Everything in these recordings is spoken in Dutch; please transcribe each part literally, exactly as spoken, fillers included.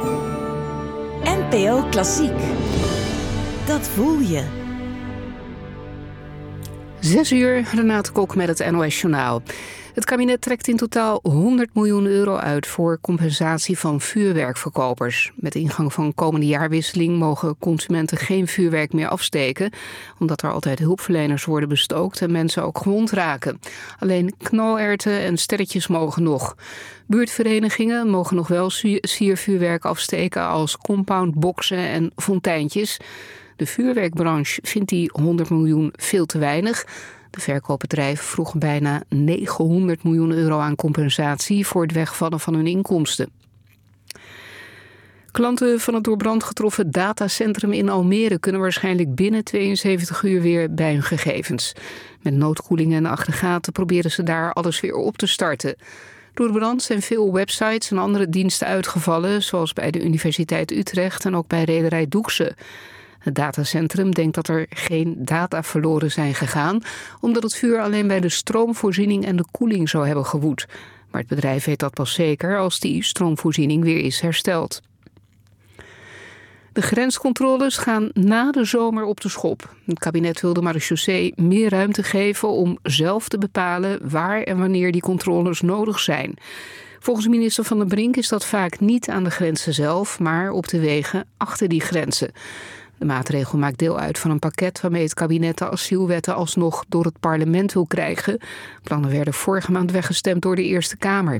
N P O Klassiek. Dat voel je. Zes uur, Renate Kok met het N O S Journaal. Het kabinet trekt in totaal honderd miljoen euro uit voor compensatie van vuurwerkverkopers. Met ingang van komende jaarwisseling mogen consumenten geen vuurwerk meer afsteken, omdat er altijd hulpverleners worden bestookt en mensen ook gewond raken. Alleen knallerten en sterretjes mogen nog. Buurtverenigingen mogen nog wel siervuurwerk afsteken als compoundboxen en fonteintjes. De vuurwerkbranche vindt die honderd miljoen veel te weinig. De verkoopbedrijven vroegen bijna negenhonderd miljoen euro aan compensatie voor het wegvallen van hun inkomsten. Klanten van het door brand getroffen datacentrum in Almere kunnen waarschijnlijk binnen tweeënzeventig uur weer bij hun gegevens. Met noodkoelingen en aggregaten proberen ze daar alles weer op te starten. Door de brand zijn veel websites en andere diensten uitgevallen, zoals bij de Universiteit Utrecht en ook bij rederij Doekse. Het datacentrum denkt dat er geen data verloren zijn gegaan, omdat het vuur alleen bij de stroomvoorziening en de koeling zou hebben gewoed. Maar het bedrijf weet dat pas zeker als die stroomvoorziening weer is hersteld. De grenscontroles gaan na de zomer op de schop. Het kabinet wil de marechaussee meer ruimte geven om zelf te bepalen waar en wanneer die controles nodig zijn. Volgens minister Van den Brink is dat vaak niet aan de grenzen zelf, maar op de wegen achter die grenzen. De maatregel maakt deel uit van een pakket waarmee het kabinet de asielwetten alsnog door het parlement wil krijgen. Plannen werden vorige maand weggestemd door de Eerste Kamer.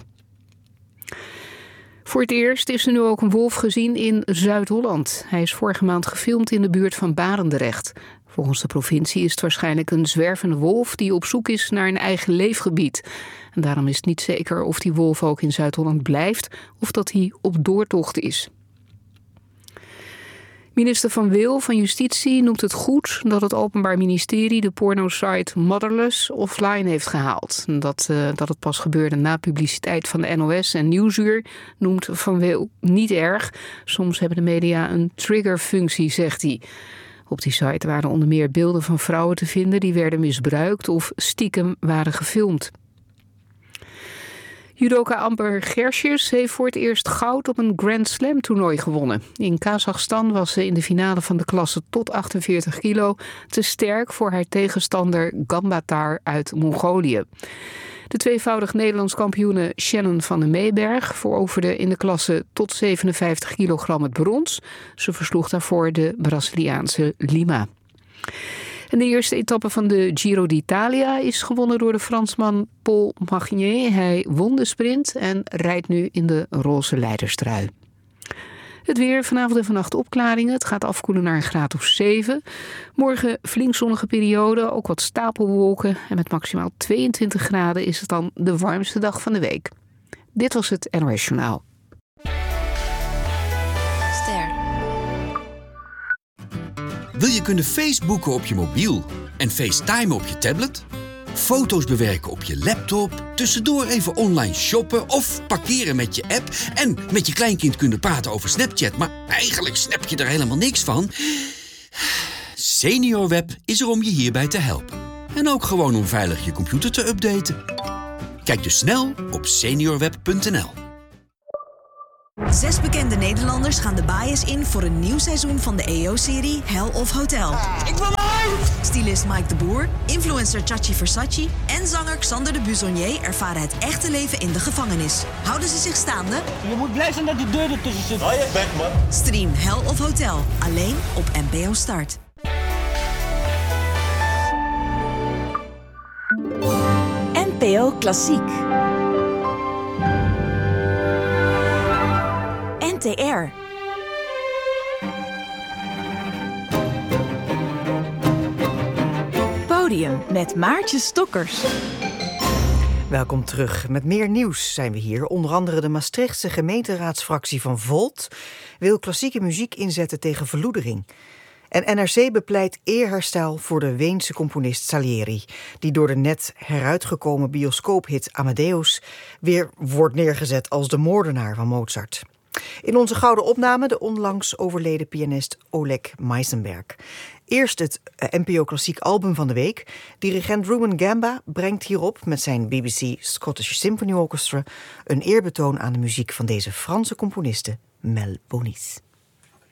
Voor het eerst is er nu ook een wolf gezien in Zuid-Holland. Hij is vorige maand gefilmd in de buurt van Barendrecht. Volgens de provincie is het waarschijnlijk een zwervende wolf die op zoek is naar een eigen leefgebied. En daarom is het niet zeker of die wolf ook in Zuid-Holland blijft of dat hij op doortocht is. Minister Van Wil van Justitie noemt het goed dat het Openbaar Ministerie de pornosite Motherless offline heeft gehaald. Dat, uh, dat het pas gebeurde na publiciteit van de N O S en Nieuwsuur noemt Van Wil niet erg. Soms hebben de media een triggerfunctie, zegt hij. Op die site waren onder meer beelden van vrouwen te vinden die werden misbruikt of stiekem waren gefilmd. Judoka Amber Gersjes heeft voor het eerst goud op een Grand Slam toernooi gewonnen. In Kazachstan was ze in de finale van de klasse tot achtenveertig kilo te sterk voor haar tegenstander Gambatar uit Mongolië. De tweevoudig Nederlands kampioene Shannon van den Meeberg veroverde in de klasse tot zevenenvijftig kilogram het brons. Ze versloeg daarvoor de Braziliaanse Lima. En de eerste etappe van de Giro d'Italia is gewonnen door de Fransman Paul Magnier. Hij won de sprint en rijdt nu in de roze leiderstrui. Het weer, vanavond en vannacht opklaringen. Het gaat afkoelen naar een graad of zeven. Morgen flink zonnige periode, ook wat stapelwolken. En met maximaal tweeëntwintig graden is het dan de warmste dag van de week. Dit was het N O S Journaal. Wil je kunnen Facebooken op je mobiel en FaceTimen op je tablet? Foto's bewerken op je laptop, tussendoor even online shoppen of parkeren met je app en met je kleinkind kunnen praten over Snapchat, maar eigenlijk snap je er helemaal niks van? SeniorWeb is er om je hierbij te helpen. En ook gewoon om veilig je computer te updaten. Kijk dus snel op seniorweb punt n l. Zes bekende Nederlanders gaan de bias in voor een nieuw seizoen van de E O-serie Hell of Hotel. Ik wil uit! Stylist Mike de Boer, influencer Chachi Versace en zanger Xander de Buzonier ervaren het echte leven in de gevangenis. Houden ze zich staande? Je moet blij zijn dat die deur ertussen zit. Hou je bek, man. Stream Hell of Hotel, alleen op N P O Start. N P O Klassiek. N T R. Podium met Maartje Stokkers. Welkom terug. Met meer nieuws zijn we hier. Onder andere de Maastrichtse gemeenteraadsfractie van Volt wil klassieke muziek inzetten tegen verloedering. En N R C bepleit eerherstel voor de Weense componist Salieri, die door de net heruitgekomen bioscoophit Amadeus weer wordt neergezet als de moordenaar van Mozart. In onze gouden opname de onlangs overleden pianist Oleg Meisenberg. Eerst het N P O Klassiek album van de week. Dirigent Ruben Gamba brengt hierop met zijn B B C Scottish Symphony Orchestra een eerbetoon aan de muziek van deze Franse componiste Mel Bonis.